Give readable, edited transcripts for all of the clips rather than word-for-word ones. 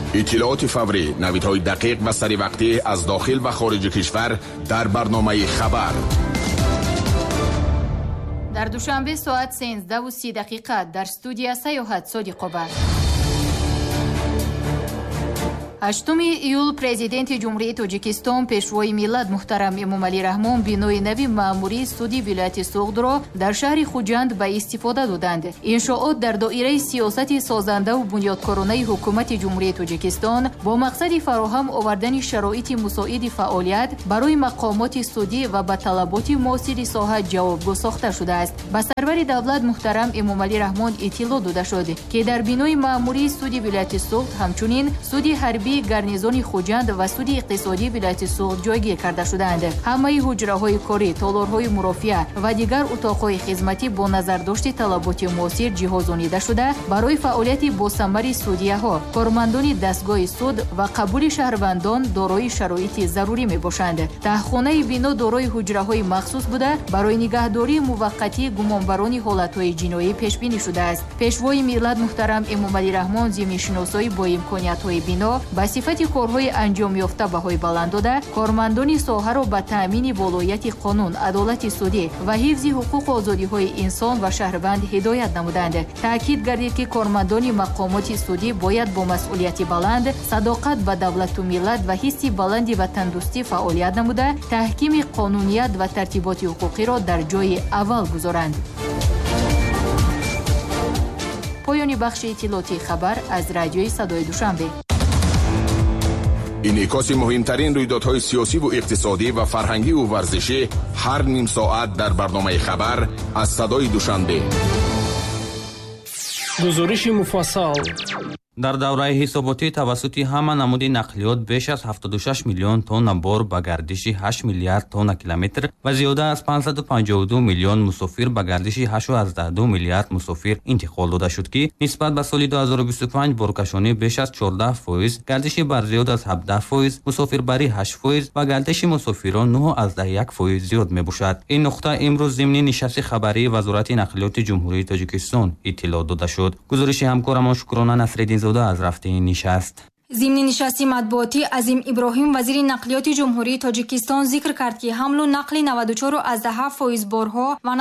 اطلاعات فوری، نویدهای دقیق و سریع از داخل و خارج کشور در برنامه خبر. در دوشنبه ساعت 13:30 در استودیو سیاحت صادق‌آباد. 8 июл президенти ҷумҳурии Тоҷикистон пешвои миллат муҳтарам Эмомалӣ Раҳмон бинои нави маъмурии суди вилояти Суғдро дар шаҳри Хуҷанд ба истифода доданд. Иншоот дар доираи сиёсати созандаву бунёдкоронаи ҳукумати ҷумҳурии Тоҷикистон бо мақсади фароҳам овардани шароити мусоиди фаъолият барои мақомоти судӣ ва ба талаботи муосири соҳа ҷавобгӯ сохта шудааст. Ба сарвари давлат муҳтарам Эмомалӣ Раҳмон иттилоъ дода шуд, ки дар бинои маъмурии суди вилояти Суғд ҳамчунин суди ҳарбӣ гарнизони Хуҷанд ва суди иқтисодии вилояти Суғд ҷойгир карда шудаанд. Ҳамаи ҳуҷраҳои корӣ, толорҳои мурофиа ва дигар утоқҳои хизматӣ бо назардошти талаботи муосир ҷиҳозонида шуда барои фаъолияти босамари судияҳо, кормандони дастгоҳи суд ва қабули шаҳрвандон дорои шароити зарурӣ мебошанд. Таҳхонаи бино дорои ҳуҷраҳои махсус буда барои нигаҳдории муваққатии гумонбарони ҳолатҳои ҷиноӣ пешбинӣ шудааст. Пешвои миллат муҳтарам Эмомалӣ Раҳмон зимнишиносӣ бо имкониятҳои бино ба сифати корҳои анҷомёфта баҳои баланд дода, кормандони соҳаро ба таъмини волояти қонун, адолати судӣ ва ҳифзи ҳуқуқу озодиҳои инсон ва шаҳрванд ҳидоят намуданд. Таъкид гардид, ки кормандони мақомоти судӣ бояд бо масъулияти баланд, садоқат ба давлату миллат ва ҳисси баланди ватандӯстӣ фаъолият намуда, таҳкими қонуният ва тартиботи ҳуқуқиро дар ҷойи аввал гузоранд. поёни бахши иттилоъоти хабар аз радиои Садои Душанбе. инъикоси муҳимтарин рӯйдодҳои сиёсӣ ва иқтисодӣ ва фарҳангиву варзишӣ ҳар ним соат дар барномаи хабар аз Садои Душанбе. гузориши муфассал. дар давраи ҳисоботӣ тавассути ҳама намуди нақлиёт беш аз 76 миллион тонна бор ба гардиши 8 миллиард тонна километр ва зиёда аз 552 миллион мусофир ба гардиши 8.2 миллиард мусофир интиқол дода шуд, ки нисбат ба соли 2025 боркашонӣ беш аз 14%, гардиши бар зиёд аз 17%, мусофирбарӣ 8% ва гардиши мусофирон 9.1% зиёд мебошад. ин нуқта имрӯз зимни нишасти хабарии Вазорати нақлиёти ҷумҳурии Тоҷикистон иттилоъ дода шуд. гузориши ҳамкорамон Шукрона Насреддинзода از رفتن نشست. ضمن نشست مطبوعاتی عظیم ابراهیم وزیر نقلیات جمهوری تاجیکستان ذکر کرد که حمل و نقل 94.7% بارها و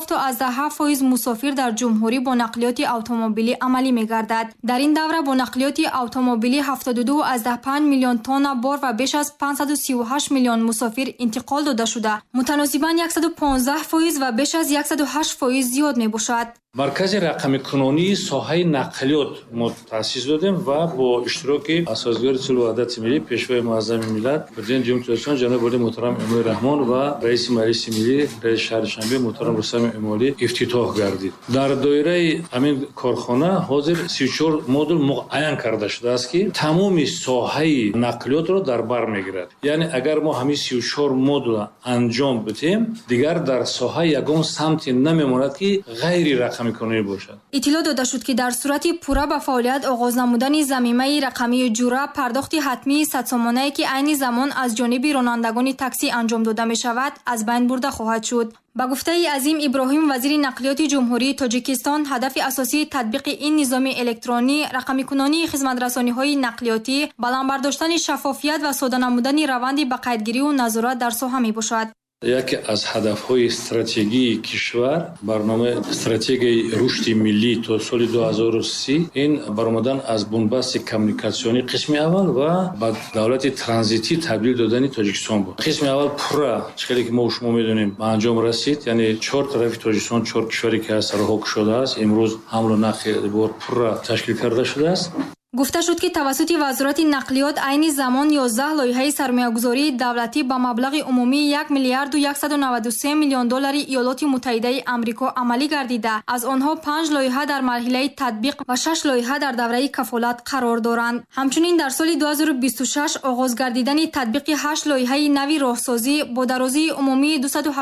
97.7% مسافر در جمهوری با نقلیات اتومبیلی عملی می‌گردد. در این دوره با نقلیات اتومبیلی 72.5 میلیون تن بار و بیش از 538 میلیون مسافر انتقال داده شده. متناسباً 115% و بیش از 108% زیاد میباشد. مرکز رقمی کنونی ساحه نقلیات تأسیس دادیم و با اشتراک اساسگار سلو عدالت ملی پیشوای معظم ملت پرزیدنت جمهوری تاجیکستان جناب ولی محترم امامی رحمان و رئیس مجلس ملی رئیس شهرشنبه محترم رستم امالی افتتاح گردید. در دایره همین کارخانه حاضر 34 مدل معین کرده شده است که تمام ساحه نقلیات را در بر میگیرد. یعنی اگر ما همین 34 مدل انجام بدیم دیگر در ساحه یگان سمت نمیماند که غیر رقمی اطلاع داده شد که در صورت پورا به فعالیت آغاز نمودن ضمیمه رقمی جوره پرداخت حتمی 100 سامانه‌ای که عین زمان از جانب رانندگان تاکسی انجام داده می شود از بین برده خواهد شد. با گفته عظیم ابراهیم وزیر نقلیات جمهوری تاجیکستان هدف اساسی تطبیق این نظام الکترونی رقمی کنونی خدمات رسانی‌های نقلیاتی بلند برداشتن شفافیت و ساده نمودن روند به قیدگیری و نظارت در ساحه می باشد. یکی از هدف‌های استراتژی کشور برنامه استراتژی رشد ملی تا سال 2030 این برآمدن از بنبست کمیونیکاسیونی قسم اول و به دولت ترانزیتی تبدیل دادن تاجیکستان بود. قسم اول پورا چیزی که ما شما میدونیم به انجام رسید، یعنی 4 طرف تاجیکستان 4 کشوری که از راه شده است امروز حمل و نقل بار پورا تشکیل کرده شده است. گفته شد که توسط وزارت نقلیات عین زمان 11 لایحه سرمایه‌گذاری دولتی با مبلغ عمومی 1 میلیارد و 193 میلیون دلار ایالات متحده آمریکا عملی گردیده. از آنها 5 لایحه در مرحله تطبیق و 6 لایحه در دوره کفالت قرار دارند. همچنین در سال 2026 آغاز گردیدن تطبیق 8 لایحه نوی راهسازی با درازی عمومی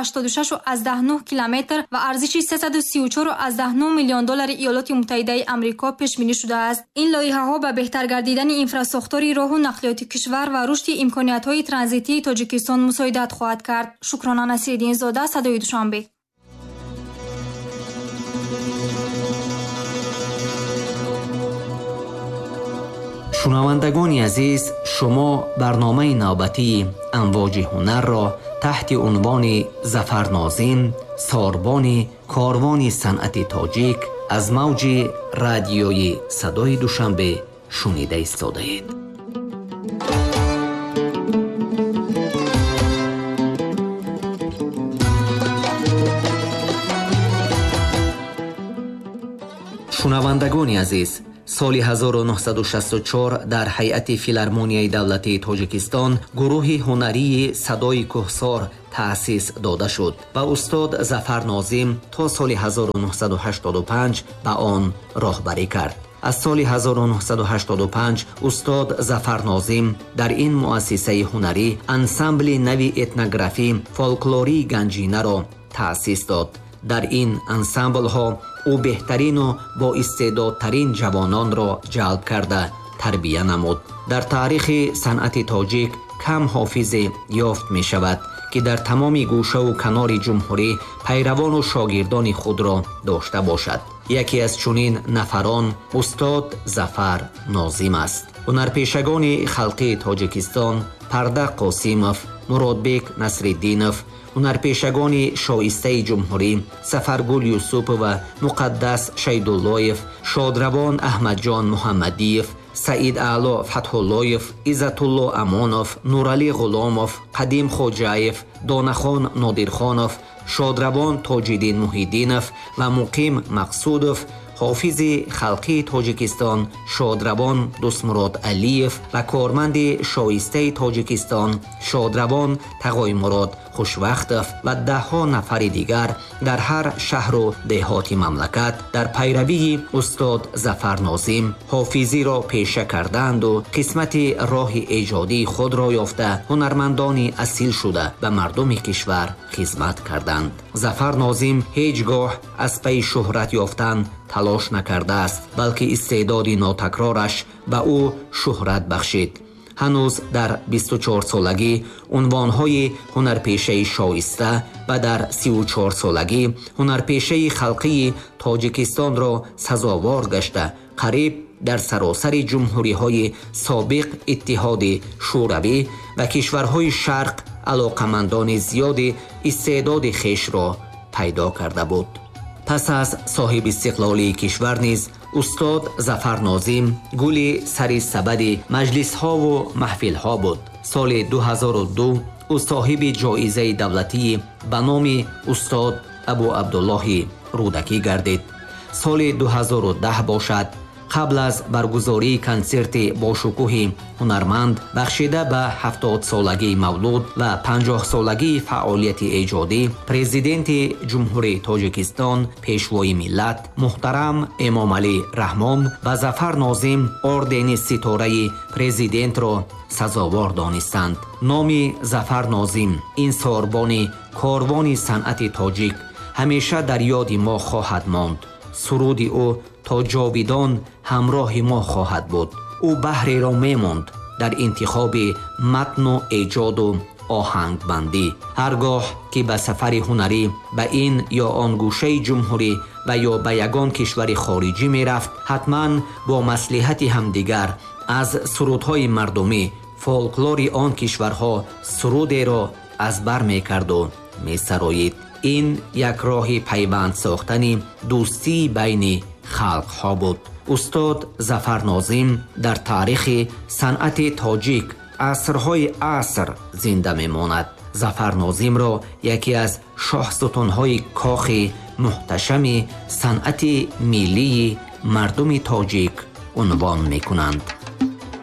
286.9 کیلومتر و ارزش 334.9 میلیون دلار ایالات متحده آمریکا پیش بینی شده است. این لایحه ها به بهتر گردیدن اینفراستراکچور راه و نقلیات کشور و رشد امکانات‌های ترانزیتی تاجیکستان مساعدت خواهد کرد. شکرانه نصیرالدین زاده، صدای دوشنبه. шунавандагони азиз, шумо барномаи навбатии амвоҷи ҳунар ро таҳти унвони Зафар Нозим, сорбони корвони санъати тоҷик аз мавҷи радиои Садои Душанбе шунида истодаед. шунавандагони азиз, соли 1964 дар ҳайати филармонияи давлатии Тоҷикистон гурӯҳи ҳунарии Садои Кӯҳсор таъсис дода шуд ва устод Зафар Нозим то соли 1985 ба он роҳбарӣ кард. аз соли 1985 устод Зафар Нозим дар ин муассисаи ҳунарӣ ансамбли нави этнографӣ фолклории Ганҷинаро таъсис дод. дар ин ансамблҳо ӯ беҳтарину боистеъдодтарин ҷавононро ҷалб карда тарбия намуд. дар таърихи санъати тоҷик кам ҳофизе ёфт мешавад ки дар тамоми гӯшаву канори ҷумҳурӣ пайравону шогирдони худро дошта бошад. яке аз чунин нафарон устод Зафар Нозим аст. ҳунарпешагони халқии Тоҷикистон Парда Қосимов, Муродбек Насриддинов, ҳунарпешагони шоистаи ҷумҳурӣ Сафаргул Юсупова, Муқаддас Шайдуллоев, Шодравон Аҳмадҷон Муҳаммадиев, Саид Аъло Фатҳуллоев, Иззатулло Амонов, Нуралӣ Ғуломов, Қадим Хоҷаев, Донахон Нодирхонов, Шодравон Тоҷиддин Муҳиддинов ва Муқим Мақсудов, ҳофизи халқии Тоҷикистон Шодравон Дустмурод Алиев ва корманди шоистаи Тоҷикистон Шодравон Тағоймурод Хушвақтов ва даҳҳо нафари дигар дар ҳар шаҳру деҳоти мамлакат дар пайравии устод Зафар Нозим ҳофизиро пеша карданду қисмати роҳи эҷодии худро ёфта ҳунармандони асил шуда ба мардуми кишвар хизмат карданд. Зафар Нозим ҳеҷ гоҳ аз паи шӯҳрат ёфтан талош накардааст, балки истеъдоди нотакрораш ба ӯ шӯҳрат бахшид. ҳанӯз дар 24-солагӣ унвонҳои ҳунарпешаи шоиста ва дар 34-солагӣ ҳунарпешаи халқии Тоҷикистонро сазовор гашта қариб дар саросари ҷумҳуриҳои собиқ иттиҳоди шӯравӣ ва кишварҳои шарқ алоқамандони зиёди истеъдоди хешро пайдо карда буд. пас аз соҳибистиқлолии кишвар низ устод Зафар Нозим гули сари сабади маҷлисҳову маҳфилҳо буд. соли 2002 ӯ соҳиби ҷоизаи давлатии ба номи устод Абу Абдуллоҳи Рудакӣ гардид. соли 2010 бошад, қабл аз баргузории консерти бошукӯҳи ҳунарманд бахшида ба 70-солагии мавлуд ва 50-солагии фаъолияти эҷодӣ, президенти ҷумҳурии Тоҷикистон, пешвои миллат муҳтарам Эмомалӣ Раҳмон ва Зафар Нозим ордени ситораи президентро сазовор донистанд. номи Зафар Нозим, ин сорбони корвони санъати тоҷик, ҳамеша дар ёди мо хоҳад монд. суруди ӯ то ҷовидон ҳамроҳи мо хоҳад буд. ӯ баҳреро мемонд дар интихоби матну эҷоду оҳангбандӣ. ҳар гоҳ ки ба сафари ҳунарӣ ба ин ё он гӯшаи ҷумҳурӣ ва ё ба ягон кишвари хориҷӣ мерафт, ҳатман бо маслиҳати ҳамдигар аз сурудҳои мардумӣ фолклори он кишварҳо сурудеро аз бар мекарду месароид. ин як роҳи пайванд сохтани дӯстии байни халқҳо буд. устод Зафар Нозим дар таърихи санъати тоҷик асрҳои аср зинда мемонад. Зафар Нозимро яке аз шоҳсутунҳои кохи муҳташами санъати миллии мардуми тоҷик унвон мекунанд.